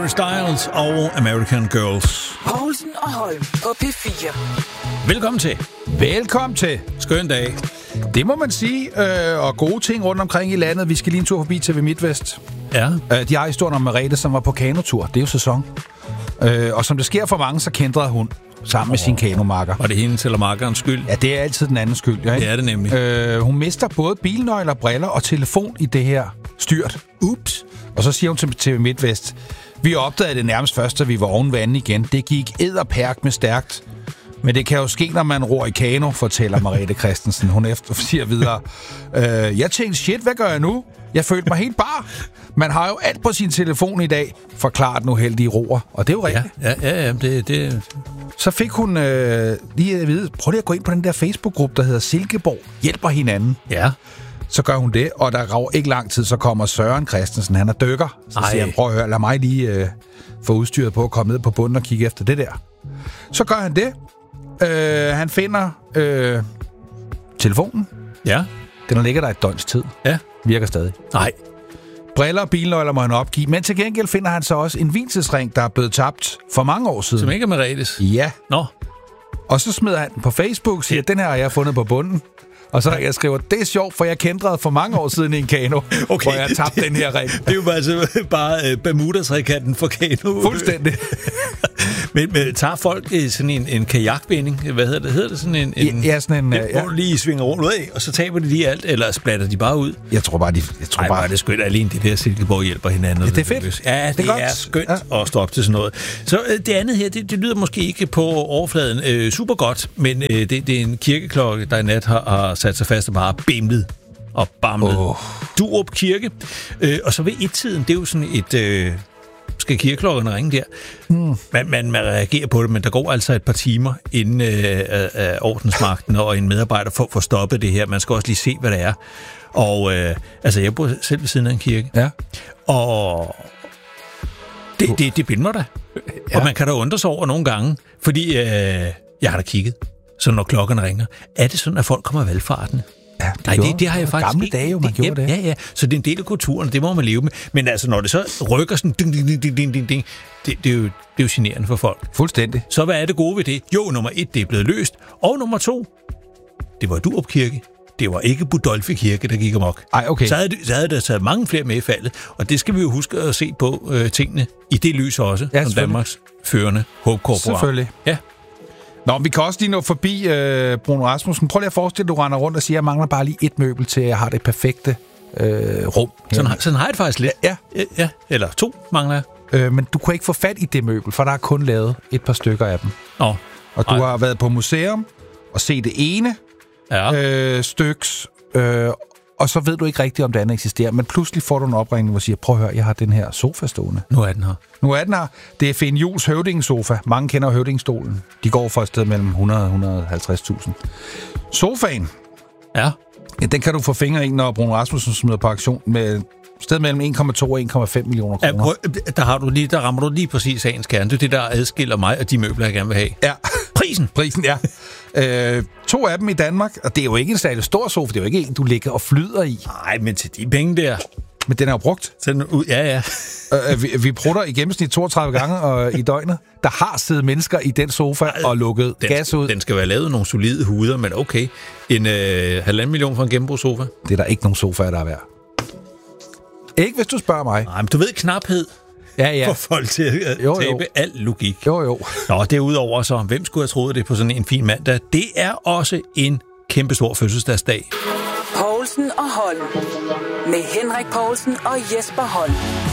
Harry Styles og American Girls. Poulsen og Holm på P4. Velkommen til. Velkommen til. Skøn dag. Det må man sige, og gode ting rundt omkring i landet. Vi skal lige en tur forbi TV MidtVest. Ja. De har historien om Merete, som var på kanotur. Det er jo sæson. Og som det sker for mange, så kændrede hun sammen med sin kanomakker. Var det hendes eller makkerens skyld? Ja, det er altid den andens skyld. Ja, det er det nemlig. Hun mister både bilnøgler, briller og telefon i det her styrt. Ups. Og så siger hun til TV MidtVest, vi opdagede det nærmest først, da vi var oven vandet igen. Det gik edderperk med stærkt. Men det kan jo ske, når man ror i kano, fortæller Merete Christensen. Hun siger videre, jeg tænkte, shit, hvad gør jeg nu? Jeg følte mig helt bar. Man har jo alt på sin telefon i dag, forklarer den uheldige roer. Og det er jo rigtigt. Ja, det. Så fik hun lige at vide, prøv lige at gå ind på den der Facebook-gruppe, der hedder Silkeborg hjælper hinanden. Ja. Så gør hun det, og der går ikke lang tid, så kommer Søren Christensen, han er dykker. Så siger han, prøv at høre, lad mig lige få udstyret på at komme ned på bunden og kigge efter det der. Så gør han det. Han finder telefonen. Ja. Den ligger der et døgns tid. Ja. Virker stadig. Nej. Briller og bilnøgler må han opgive, men til gengæld finder han så også en vielsesring, der er blevet tabt for mange år siden. Som ikke er Meretes? Ja. Nå. Og så smider han den på Facebook, siger, den her har jeg fundet på bunden. Og så jeg skriver, det er sjovt, for jeg kendte for mange år siden i en kano, hvor jeg tabte den her ring. Det er jo altså bare Bermuda-trekanten for kano. Fuldstændig. men tager folk sådan en kajakvinding? Hvad hedder det? Hedder det sådan en ja, sådan en... Hvor du lige svinger rundt af, og så taber de lige alt, eller splatter de bare ud? Jeg tror bare, det er skønt, alene de der Silkeborg hjælper hinanden. Ja, det er fedt. Ja, det er skønt at stå op til sådan noget. Så det andet her, det lyder måske ikke på overfladen super godt, men det er en kirkeklokke, der i nat har sat sig fast og bare bimlet og bamlet. Durup Kirke. Og så ved et-tiden, det er jo sådan et... skal kirkeklokkerne ringe der? Man reagerer på det, men der går altså et par timer inden ordensmagten og en medarbejder for at stoppe det her. Man skal også lige se, hvad det er. Og jeg bor selv ved siden af en kirke. Ja. Og det binder da. Ja. Og man kan da undre sig over nogle gange, fordi jeg har da kigget. Så når klokkerne ringer, er det sådan, at folk kommer valgfartende? Ja, det har jeg faktisk gamle dage jo, man gjorde det. Ja, så det er en del af kulturen, det må man leve med. Men altså, når det så rykker sådan, ding, det er jo generende for folk. Fuldstændig. Så hvad er det gode ved det? Jo, nummer 1, det er blevet løst. Og nummer 2, det var Durup Kirke. Det var ikke Budolfi Kirke, der gik amok. Ej, okay. Så havde der taget mange flere med i faldet. Og det skal vi jo huske at se på tingene i det lys også, som Danmarks førende håbkorporat. Selvfølgelig. Ja. Nå, vi kan også lige nå forbi Bruno Rasmussen. Prøv lige at forestille, at du render rundt og siger, at jeg mangler bare lige et møbel til, at jeg har det perfekte rum. Sådan har jeg det faktisk lidt. Ja. Eller 2 mangler jeg. Men du kunne ikke få fat i det møbel, for der er kun lavet et par stykker af dem. Og du har været på museum og set det ene styks, og så ved du ikke rigtigt, om det andet eksisterer. Men pludselig får du en opringning, hvor du siger, prøv at høre, jeg har den her sofa stående. Nu er den her. Det er Finn Juhls høvdingesofa. Mange kender høvdingestolen. De går for et sted mellem 100 og 150.000. Sofaen. Ja, den kan du få fingre i, når Bruno Rasmussen smider på aktion med sted mellem 1,2 og 1,5 millioner kroner. Der rammer du lige præcis sagens kerne. Det er det, der adskiller mig og de møbler, jeg gerne vil have. Ja. Prisen, ja. 2 af dem i Danmark, og det er jo ikke en særlig stor sofa, det er jo ikke en, du ligger og flyder i. Nej, men til de penge der. Men den er jo brugt. Ja. Vi prutter i gennemsnit 32 gange i døgnet. Der har siddet mennesker i den sofa og lukket gas ud. Den skal være lavet nogle solide huder, men okay. En 1,5 million for en genbrugssofa. Det er der ikke nogen sofaer, der er værd. Ikke hvis du spørger mig. Nej, men du ved knaphed. Ja. For folk til at tabe al logik. Jo. Nå, derudover så, hvem skulle have troet det på sådan en fin mandag? Det er også en kæmpestor fødselsdagsdag. Poulsen og Holm. Med Henrik Poulsen og Jesper Holm.